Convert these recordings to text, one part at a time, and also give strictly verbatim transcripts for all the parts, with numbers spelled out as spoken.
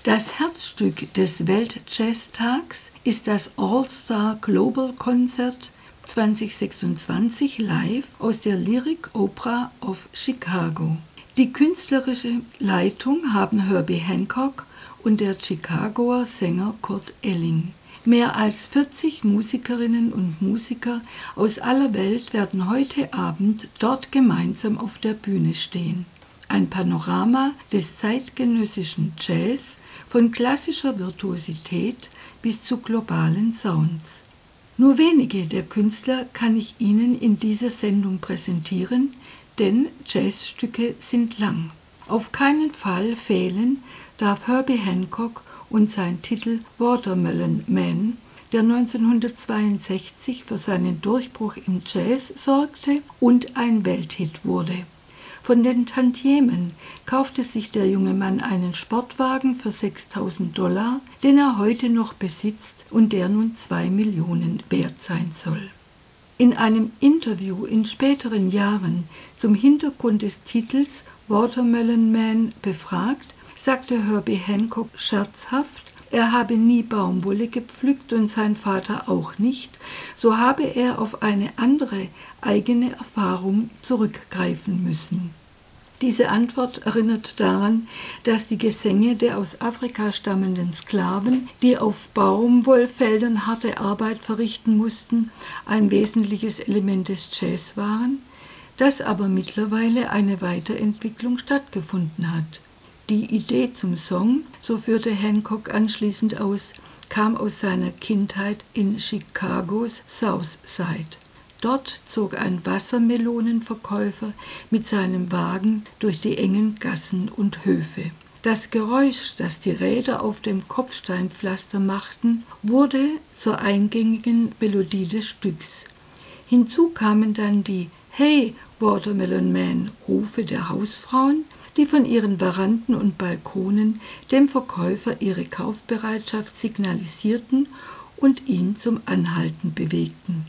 Das Herzstück des Weltjazztags ist das All-Star Global Concert zwanzig sechsundzwanzig live aus der Lyric Opera of Chicago. Die künstlerische Leitung haben Herbie Hancock und der Chicagoer Sänger Kurt Elling. Mehr als vierzig Musikerinnen und Musiker aus aller Welt werden heute Abend dort gemeinsam auf der Bühne stehen. Ein Panorama des zeitgenössischen Jazz, von klassischer Virtuosität bis zu globalen Sounds. Nur wenige der Künstler kann ich Ihnen in dieser Sendung präsentieren, denn Jazzstücke sind lang. Auf keinen Fall fehlen darf Herbie Hancock und sein Titel Watermelon Man, der neunzehnhundertzweiundsechzig für seinen Durchbruch im Jazz sorgte und ein Welthit wurde. Von den Tantiemen kaufte sich der junge Mann einen Sportwagen für sechstausend Dollar, den er heute noch besitzt und der nun zwei Millionen wert sein soll. In einem Interview in späteren Jahren zum Hintergrund des Titels Watermelon Man befragt, sagte Herbie Hancock scherzhaft, er habe nie Baumwolle gepflückt und sein Vater auch nicht, so habe er auf eine andere eigene Erfahrung zurückgreifen müssen. Diese Antwort erinnert daran, dass die Gesänge der aus Afrika stammenden Sklaven, die auf Baumwollfeldern harte Arbeit verrichten mussten, ein wesentliches Element des Jazz waren, dass aber mittlerweile eine Weiterentwicklung stattgefunden hat. Die Idee zum Song, so führte Hancock anschließend aus, kam aus seiner Kindheit in Chicagos South Side. Dort zog ein Wassermelonenverkäufer mit seinem Wagen durch die engen Gassen und Höfe. Das Geräusch, das die Räder auf dem Kopfsteinpflaster machten, wurde zur eingängigen Melodie des Stücks. Hinzu kamen dann die »Hey, Watermelon Man« Rufe der Hausfrauen, die von ihren Veranden und Balkonen dem Verkäufer ihre Kaufbereitschaft signalisierten und ihn zum Anhalten bewegten.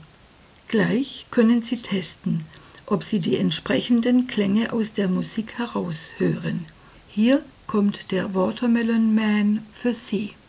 Gleich können Sie testen, ob Sie die entsprechenden Klänge aus der Musik heraushören. Hier kommt der Watermelon Man für Sie.